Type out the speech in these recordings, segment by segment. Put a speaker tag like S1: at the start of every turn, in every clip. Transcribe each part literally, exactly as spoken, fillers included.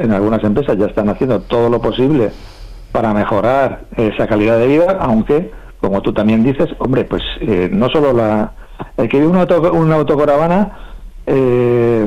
S1: en algunas empresas ya están haciendo todo lo posible para mejorar esa calidad de vida, aunque, como tú también dices, hombre, pues eh, no solo la el que vive una, auto, una autocaravana eh,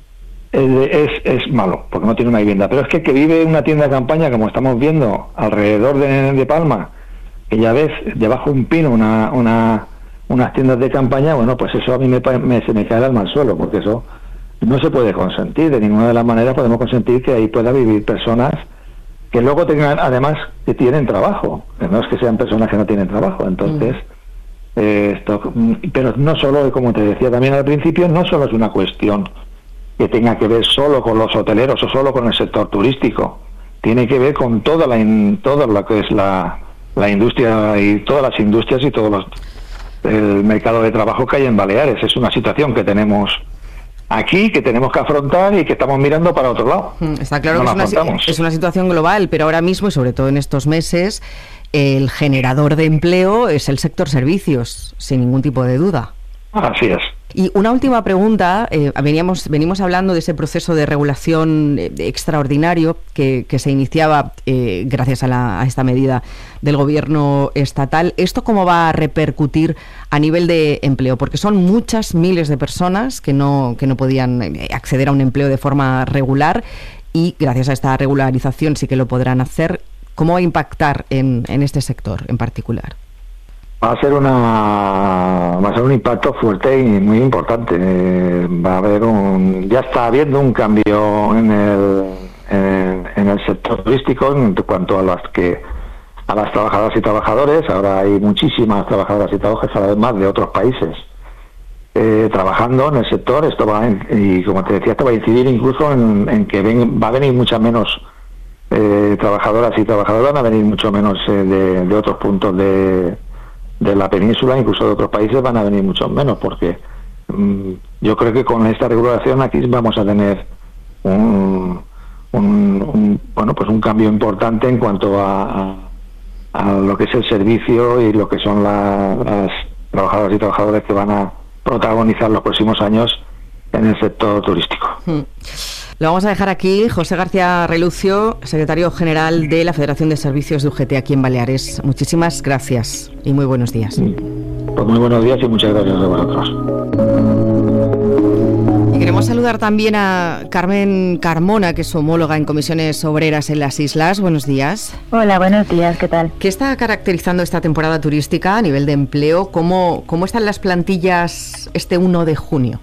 S1: es, es malo, porque no tiene una vivienda, pero es que el que vive en una tienda de campaña, como estamos viendo alrededor de, de Palma, que ya ves, debajo de un pino, una, una, unas tiendas de campaña, bueno, pues eso a mí me, me, se me cae el alma al suelo, porque eso no se puede consentir, de ninguna de las maneras podemos consentir que ahí pueda vivir personas que luego tengan, además, que tienen trabajo, no es que sean personas que no tienen trabajo, entonces, mm. eh, esto, pero no solo, como te decía también al principio, no solo es una cuestión que tenga que ver solo con los hoteleros o solo con el sector turístico, tiene que ver con toda la, in, todo lo que es la la industria y todas las industrias y todo los, el mercado de trabajo que hay en Baleares. Es una situación que tenemos aquí, que tenemos que afrontar y que estamos mirando para otro lado.
S2: Está claro
S1: no
S2: que es una, es una situación global, pero ahora mismo y sobre todo en estos meses el generador de empleo es el sector servicios, sin ningún tipo de duda.
S1: Así es.
S2: Y una última pregunta, eh, veníamos, venimos hablando de ese proceso de regulación eh, extraordinario que, que se iniciaba eh, gracias a, la, a esta medida del gobierno estatal. ¿Esto cómo va a repercutir a nivel de empleo? Porque son muchas miles de personas que no, que no podían acceder a un empleo de forma regular y gracias a esta regularización sí que lo podrán hacer. ¿Cómo va a impactar en, en este sector en particular?
S1: Va a ser una va a ser un impacto fuerte y muy importante. Eh, va a haber un ya está habiendo un cambio en el en, en el sector turístico en cuanto a las que a las trabajadoras y trabajadores. Ahora hay muchísimas trabajadoras y trabajadores, además de otros países, eh, trabajando en el sector. Esto va en, y como te decía, esto va a incidir incluso en, en que ven, va a venir muchas menos eh, trabajadoras y trabajadores, van a venir mucho menos eh, de, de otros puntos de de la península, incluso de otros países, van a venir muchos menos, porque mmm, yo creo que con esta regulación aquí vamos a tener un, un, un bueno pues un cambio importante en cuanto a, a, a lo que es el servicio y lo que son la, las trabajadoras y trabajadores que van a protagonizar los próximos años en el sector turístico.
S2: Hmm. Lo vamos a dejar aquí. José García Relucio, secretario general de la Federación de Servicios de U G T aquí en Baleares. Muchísimas gracias y muy buenos días.
S1: Pues muy buenos días y muchas gracias a vosotros.
S2: Y queremos saludar también a Carmen Carmona, que es homóloga en comisiones obreras en las islas. Buenos días.
S3: Hola, buenos días, ¿qué tal?
S2: ¿Qué está caracterizando esta temporada turística a nivel de empleo? ¿Cómo, cómo están las plantillas este uno de junio?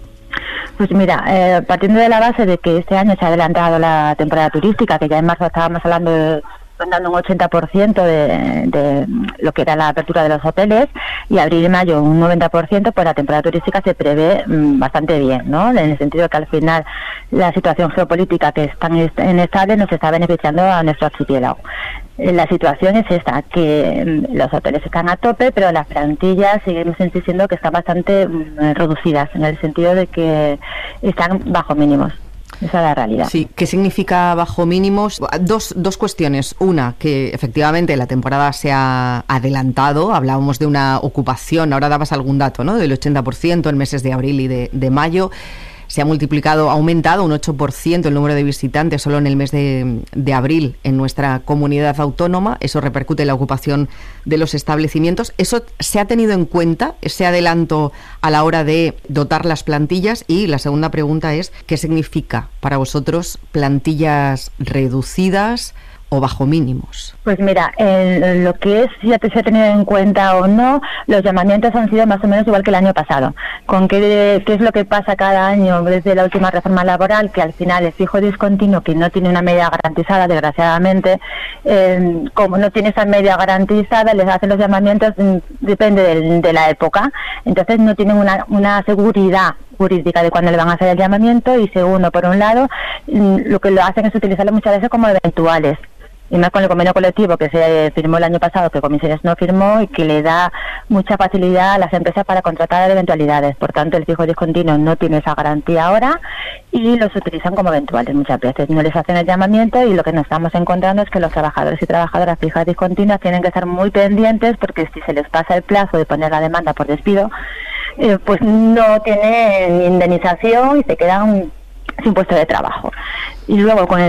S3: Pues mira, eh, partiendo de la base de que este año se ha adelantado la temporada turística, que ya en marzo estábamos hablando de rondando un ochenta por ciento de, de lo que era la apertura de los hoteles, y abril y mayo un noventa por ciento, pues la temporada turística se prevé mmm, bastante bien, ¿no? En el sentido de que al final la situación geopolítica, que es tan inestable, nos está beneficiando a nuestro archipiélago. La situación es esta, que los hoteles están a tope, pero las plantillas seguimos insistiendo que están bastante mmm, reducidas, en el sentido de que están bajo mínimos. Esa es la realidad.
S2: Sí, ¿qué significa bajo mínimos? Dos, dos cuestiones. Una, que efectivamente la temporada se ha adelantado. Hablábamos de una ocupación, ahora dabas algún dato, ¿no? Del ochenta por ciento en meses de abril y de, de mayo. Se ha multiplicado, ha aumentado un ocho por ciento el número de visitantes solo en el mes de, de abril en nuestra comunidad autónoma. Eso repercute en la ocupación de los establecimientos. ¿Eso se ha tenido en cuenta, ese adelanto a la hora de dotar las plantillas? Y la segunda pregunta es, ¿qué significa para vosotros plantillas reducidas o bajo mínimos?
S3: Pues mira, el, lo que es, si se ha tenido en cuenta o no, los llamamientos han sido más o menos igual que el año pasado. ¿Con qué, qué es lo que pasa cada año desde la última reforma laboral? Que al final el fijo discontinuo, que no tiene una media garantizada, desgraciadamente, eh, como no tiene esa media garantizada, les hacen los llamamientos, depende de, de la época, entonces no tienen una, una seguridad jurídica de cuándo le van a hacer el llamamiento. Y segundo, por un lado, lo que lo hacen es utilizarlo muchas veces como eventuales, y más con el convenio colectivo que se firmó el año pasado, que Comisiones no firmó, y que le da mucha facilidad a las empresas para contratar eventualidades. Por tanto, el fijo discontinuo no tiene esa garantía ahora y los utilizan como eventuales muchas veces. No les hacen el llamamiento, y lo que nos estamos encontrando es que los trabajadores y trabajadoras fijas discontinuas tienen que estar muy pendientes, porque si se les pasa el plazo de poner la demanda por despido, eh, pues no tienen indemnización y se quedan sin puesto de trabajo. Y luego con el